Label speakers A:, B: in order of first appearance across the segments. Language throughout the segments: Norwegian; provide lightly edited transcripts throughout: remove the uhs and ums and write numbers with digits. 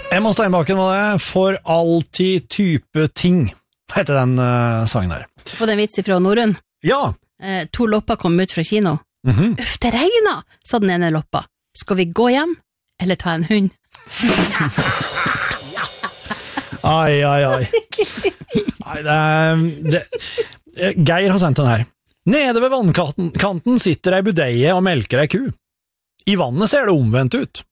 A: Emma Steinbakken var det, For alltid type ting, heter den sangen der.
B: Få den vits fra Norrøn.
A: Ja.
B: 2 lopper kom ut fra kino. Uff, det regnet, sa den ene loppa. Skal vi gå hjem, eller ta en hund?
A: Ai. Nei, Geir har sendt den her. Nede ved vannkanten sitter ei budeie og melker ei ku. I vannet ser det omvendt ut.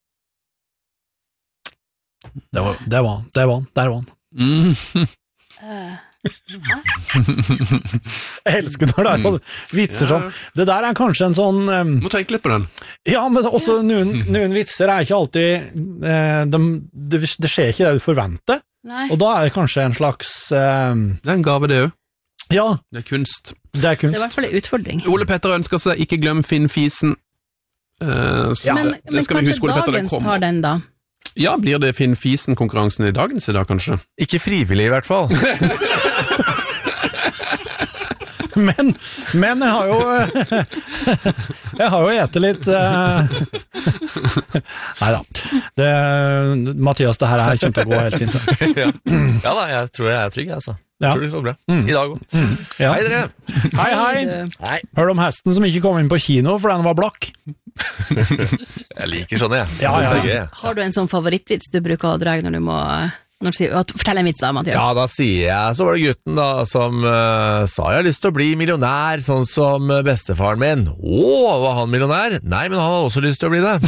A: Der var han. Jeg elsker når det er sånne vitser sånn. Det der er kanskje en sånn
C: Må tenke litt på den.
A: Ja, men også noen vitser er ikke alltid det skjer ikke det du forventer.
B: Nei.
A: Og da er det kanskje en slags
C: Det er en gave det jo.
A: Ja,
C: Det er kunst.
A: det er kunst.
B: Det er i hvert fall en utfordring.
C: Ole Petter ønsker seg ikke glem Finn Fisen. Så
B: Men
C: det skal vi
B: kanskje
C: huske, Ole Petter, det
B: dagens
C: kommer.
B: tar den da.
C: Ja, blir det Finn Fisen-konkurransen i dagens i dag, kanskje?
D: Ikke frivillig i hvert fall.
A: Men jeg har jo jeg har jo etet litt Neida Mathias, det her kommer til å gå helt fint.
D: Ja da, jeg tror jeg er trygg, altså.
A: Ja.
D: Tror det går bra. I dag også.
A: Ja.
D: Hei dere.
A: Hei.
D: Hei.
A: Hør om hesten som ikke kom inn på kino for den var blakk.
D: Jeg liker sånne, jeg.
A: Ja.
D: Jeg synes det er gøy, jeg.
B: Har du en sånn favorittvits du bruker å dra når du må fortelle en vits da, Mathias?
D: Ja, da sier jeg, så var det gutten da som sa jeg har lyst til å bli millionær, sånn som bestefaren min. Var han millionær? Nei, men han hadde også lyst til å bli det.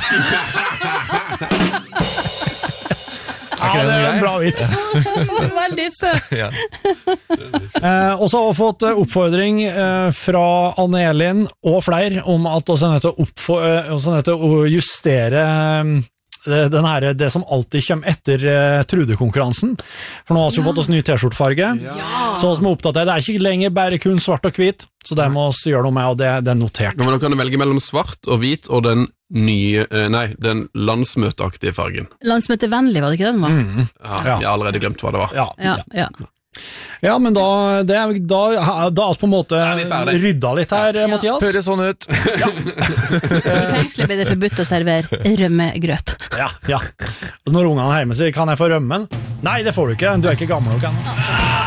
A: Ja, det er en bra vits.
B: Veldig søt.
D: Ja.
A: Og så har vi fått oppfordring fra Anne Elin og flere om at vi er nødt til å justere det som alltid kommer etter Trude-konkurransen. For nå har vi fått oss ny t-skjortfarge. Så vi må oppdatere. Det er ikke lenger bare kun svart og hvit, så det må vi gjøre noe med, og det er notert.
C: Nå må dere velge mellom svart og hvit og den den landsmøteaktige fargen.
B: Landsmøtevennlig, var det ikke den var?
C: Ja, jeg har allerede glemt hva det var.
A: Ja, men da har vi på en måte
C: vi ferdig.
A: rydda litt her, Mathias.
D: Høres sånn ut.
B: I fengselet ble det forbudt å servere rømmegrøt.
A: Ja. Og når ungene er hjemme sier, kan jeg få rømmen? Nei, det får du ikke, du er ikke gammel nok ennå.